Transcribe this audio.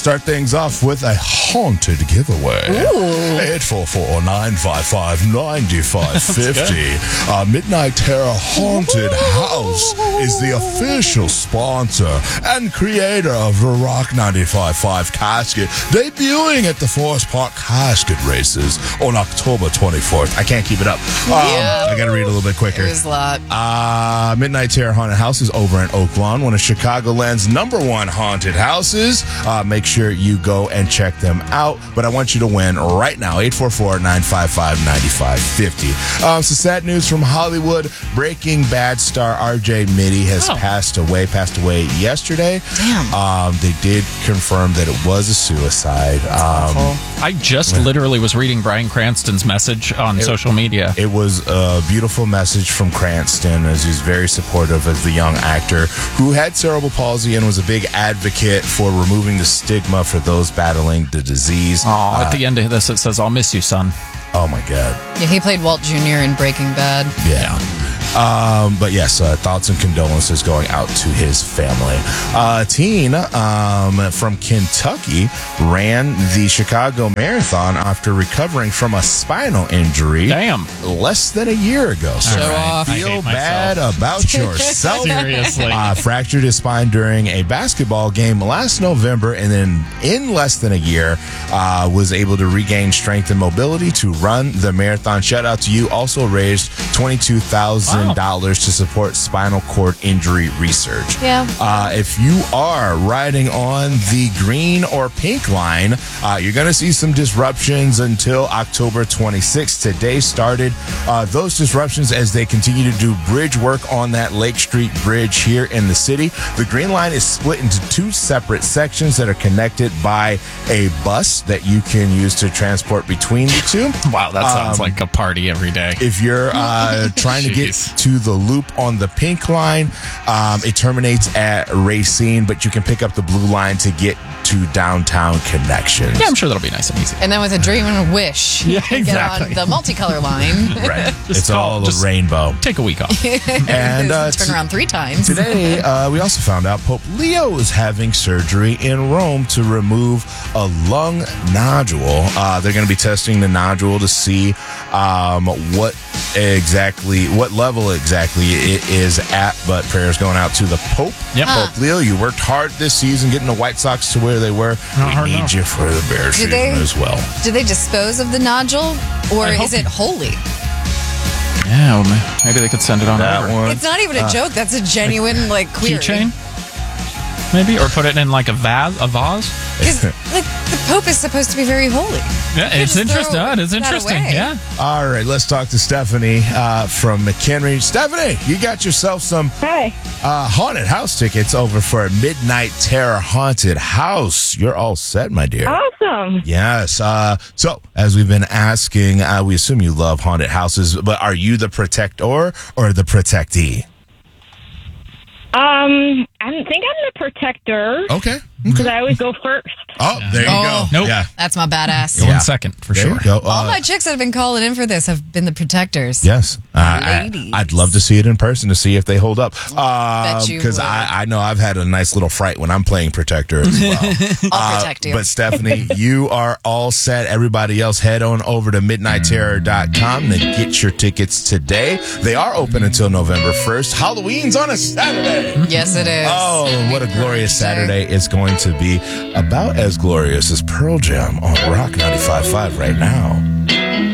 start things off with a haunted giveaway. Ooh. 844-955-9550. Midnight Terror Haunted House is the official sponsor and creator of the Rock 95.5 Casket, debuting at the Forest Park Casket Races on October 24th. I can't keep it up. I got to read a little bit quicker. It was a lot. Midnight Terror Haunted House is over in Oak Lawn, one of Chicagoland's #1 haunted houses. Make sure you go and check them out. But I want you to win right now. 844-955-9550. Some sad news from Hollywood. Breaking Bad star RJ Mitty has passed away yesterday. Damn. They did confirm that it was a suicide. I just literally was reading Bryan Cranston's message on social media. It was a beautiful message from Cranston, as he's very supportive of the young actor who had cerebral palsy and was a big advocate for removing the stigma for those battling the disease. At the end of this, it says, "I'll miss you, son." Oh my God. Yeah, he played Walt Jr. in Breaking Bad. Yeah. But yes, thoughts and condolences going out to his family. A teen from Kentucky ran the Chicago Marathon after recovering from a spinal injury. Damn. Less than a year ago. So Show off. feel bad about yourself. Seriously. Fractured his spine during a basketball game last November, and then in less than a year was able to regain strength and mobility to run the marathon. Shout out to you. Also raised $22,000 to support spinal cord injury research. Yeah. If you are riding on the green or pink line, you're going to see some disruptions until October 26th. Today started those disruptions as they continue to do bridge work on that Lake Street Bridge here in the city. The green line is split into two separate sections that are connected by a bus that you can use to transport between the two. Wow, that sounds like a party every day. If you're trying to get to the loop on the pink line, it terminates at Racine, but you can pick up the blue line to get to downtown connections. Yeah, I'm sure that'll be nice and easy. And then with a dream and a wish, you can get on the multicolor line. Right. It's all the rainbow. Take a week off. And turn around 3 times. Today, we also found out Pope Leo is having surgery in Rome to remove a lung nodule. They're going to be testing the nodule to see what level exactly it is at, but prayers going out to the Pope. Yep. Pope Leo, you worked hard this season getting the White Sox to where they were. We need you for the Bears season as well. Do they dispose of the nodule, or is it holy? Yeah, well, maybe they could send it on over. One. It's not even a joke. That's a genuine query. Keychain? Maybe? Or put it in like a vase? Because the Pope is supposed to be very holy. Yeah, it's interesting. It's interesting. Yeah. All right, let's talk to Stephanie from McHenry. Stephanie, you got yourself some haunted house tickets over for Midnight Terror Haunted House. You're all set, my dear. Awesome. Yes. So, as we've been asking, we assume you love haunted houses, but are you the protector or the protectee? I think I'm the protector. Okay. Because I always go first. Oh, there you go. Nope. Yeah. That's my badass. Go in second, for There sure. you go. All my chicks that have been calling in for this have been the protectors. Yes. Ladies. I'd love to see it in person to see if they hold up. Bet you Because would. I know I've had a nice little fright when I'm playing protector as well. I'll protect you. But Stephanie, you are all set. Everybody else, head on over to midnightterror.com to get your tickets today. They are open until November 1st. Halloween's on a Saturday. Yes, it is. Oh, what a glorious Saturday it's going to be. About as glorious as Pearl Jam on Rock 95.5 right now.